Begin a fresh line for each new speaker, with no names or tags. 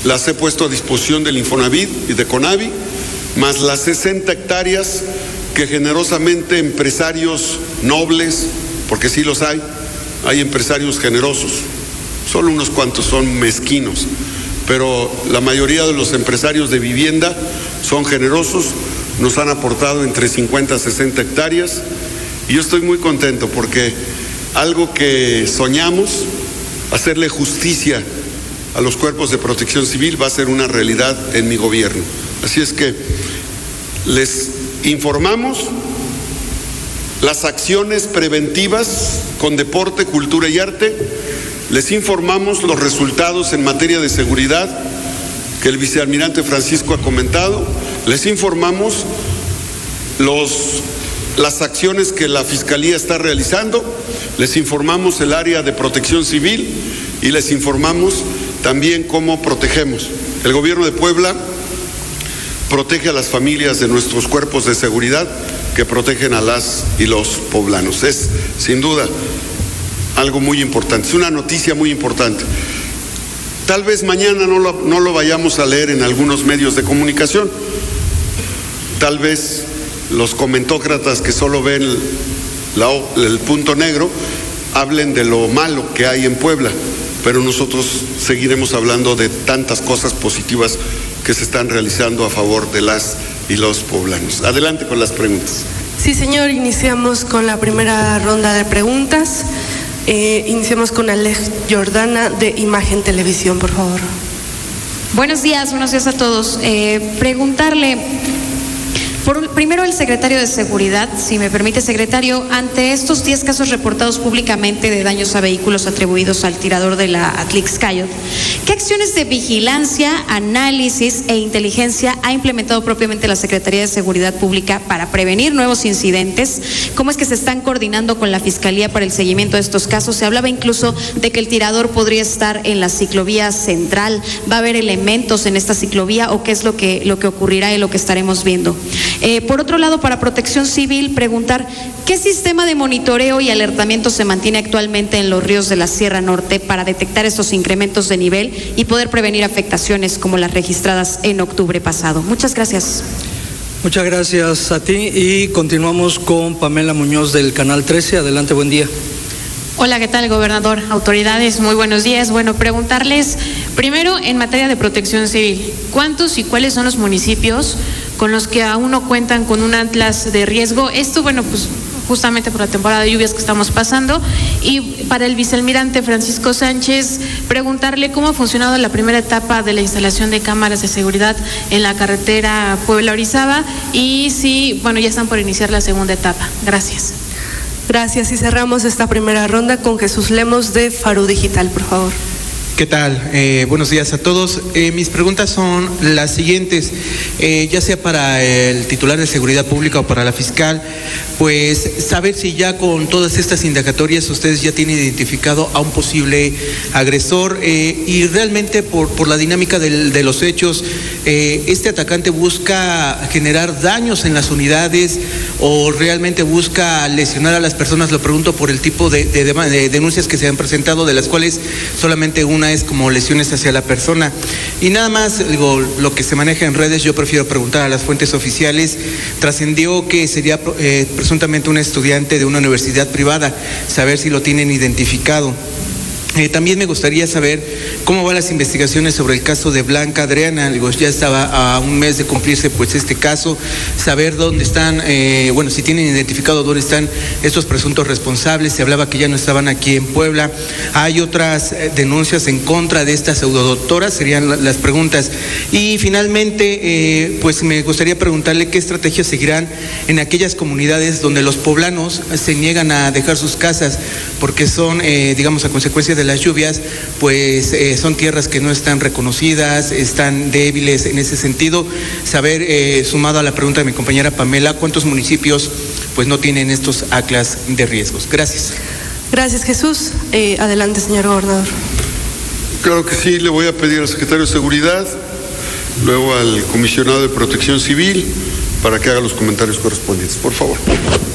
las he puesto a disposición del Infonavit y de CONAVI, más las 60 hectáreas que generosamente empresarios nobles, porque sí los hay empresarios generosos, solo unos cuantos son mezquinos, pero la mayoría de los empresarios de vivienda son generosos, nos han aportado entre 50 a 60 hectáreas, y yo estoy muy contento porque algo que soñamos, hacerle justicia a los cuerpos de protección civil, va a ser una realidad en mi gobierno. Así es que les informamos las acciones preventivas con deporte, cultura y arte, les informamos los resultados en materia de seguridad que el vicealmirante Francisco ha comentado, les informamos las acciones que la Fiscalía está realizando, les informamos el área de protección civil y les informamos también cómo protegemos. El gobierno de Puebla protege a las familias de nuestros cuerpos de seguridad que protegen a las y los poblanos. Es, sin duda, algo muy importante, es una noticia muy importante. Tal vez mañana no lo vayamos a leer en algunos medios de comunicación, tal vez los comentócratas que solo ven el punto negro hablen de lo malo que hay en Puebla, pero nosotros seguiremos hablando de tantas cosas positivas que se están realizando a favor de las y los poblanos. Adelante con las preguntas.
Sí, señor, iniciamos con la primera ronda de preguntas. Iniciamos con Alex Jordana de Imagen Televisión, por favor.
Buenos días a todos. Preguntarle, primero el secretario de Seguridad, si me permite, secretario, ante estos 10 casos reportados públicamente de daños a vehículos atribuidos al tirador de la Atlixcáyotl, ¿qué acciones de vigilancia, análisis e inteligencia ha implementado propiamente la Secretaría de Seguridad Pública para prevenir nuevos incidentes? ¿Cómo es que se están coordinando con la Fiscalía para el seguimiento de estos casos? Se hablaba incluso de que el tirador podría estar en la ciclovía central. ¿Va a haber elementos en esta ciclovía o qué es lo que ocurrirá y lo que estaremos viendo? Por otro lado, para Protección Civil, preguntar, ¿qué sistema de monitoreo y alertamiento se mantiene actualmente en los ríos de la Sierra Norte para detectar estos incrementos de nivel y poder prevenir afectaciones como las registradas en octubre pasado? Muchas gracias.
Muchas gracias a ti y continuamos con Pamela Muñoz del Canal 13. Adelante, buen día.
Hola, ¿qué tal, gobernador? Autoridades, muy buenos días. Bueno, preguntarles, primero, en materia de protección civil, ¿cuántos y cuáles son los municipios con los que aún no cuentan con un atlas de riesgo? Esto, bueno, pues justamente por la temporada de lluvias que estamos pasando. Y para el vicealmirante Francisco Sánchez, preguntarle cómo ha funcionado la primera etapa de la instalación de cámaras de seguridad en la carretera Puebla-Orizaba y si, bueno, ya están por iniciar la segunda etapa. Gracias.
Gracias, y cerramos esta primera ronda con Jesús Lemos de Faro Digital, por favor.
¿Qué tal? Buenos días a todos. Mis preguntas son las siguientes, ya sea para el titular de Seguridad Pública o para la fiscal, pues saber si ya con todas estas indagatorias ustedes ya tienen identificado a un posible agresor y realmente por la dinámica de los hechos, ¿este atacante busca generar daños en las unidades o realmente busca lesionar a las personas? Lo pregunto por el tipo de denuncias que se han presentado, de las cuales solamente una es como lesiones hacia la persona. Y nada más, digo, lo que se maneja en redes, yo prefiero preguntar a las fuentes oficiales. Trascendió que sería presuntamente un estudiante de una universidad privada, saber si lo tienen identificado. También me gustaría saber cómo van las investigaciones sobre el caso de Blanca Adriana. Digo, ya estaba a un mes de cumplirse pues este caso, saber dónde están, bueno, si tienen identificado dónde están estos presuntos responsables. Se hablaba que ya no estaban aquí en Puebla. Hay otras denuncias en contra de esta pseudodoctora, serían las preguntas. Y finalmente, pues me gustaría preguntarle qué estrategias seguirán en aquellas comunidades donde los poblanos se niegan a dejar sus casas porque son, digamos, a consecuencia de las lluvias, pues son tierras que no están reconocidas, están débiles en ese sentido. Saber, sumado a la pregunta de mi compañera Pamela, ¿cuántos municipios pues no tienen estos atlas de riesgos? Gracias.
Gracias, Jesús. Adelante, señor gobernador.
Claro que sí, le voy a pedir al secretario de Seguridad, luego al comisionado de Protección Civil, para que haga los comentarios correspondientes. Por favor.